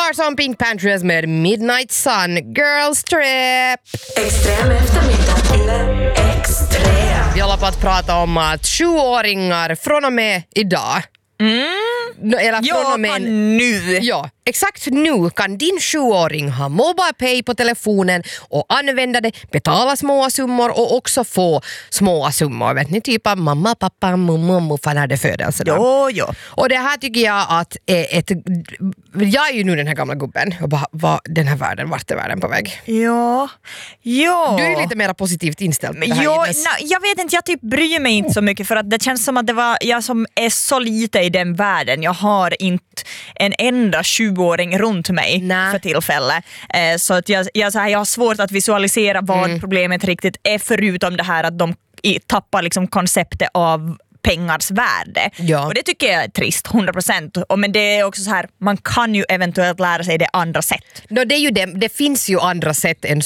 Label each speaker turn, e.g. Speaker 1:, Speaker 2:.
Speaker 1: Larsson, Pink Panthers med Midnight Sun, Girls Trip.
Speaker 2: Extrem eftermiddag eller extrem.
Speaker 1: Vi håller på att prata om att 7-åringar från och med idag eller från och med
Speaker 3: nu.
Speaker 1: Ja, exakt nu kan din 7-åring ha MobilePay på telefonen och använda det, betala små summor och också få små summor. Vet ni, typ av mamma, pappa, morfar när det födelsedag.
Speaker 3: Jo.
Speaker 1: Och det här tycker jag att är jag är ju nu den här gamla gubben och bara, vart är världen på väg?
Speaker 3: Ja.
Speaker 1: Du är lite mer positivt inställd med det här.
Speaker 3: Jag vet inte, jag typ bryr mig inte så mycket för att det känns som att det var jag som är så lite i den världen. Jag har inte en enda 20-åring runt mig för tillfället. Så att jag har svårt att visualisera vad problemet riktigt är, förutom det här att de tappar liksom konceptet av pengars värde.
Speaker 1: Ja.
Speaker 3: Och det tycker jag är trist, 100%. Men det är också så här, man kan ju eventuellt lära sig det andra sätt.
Speaker 1: Det är ju det finns ju andra sätt än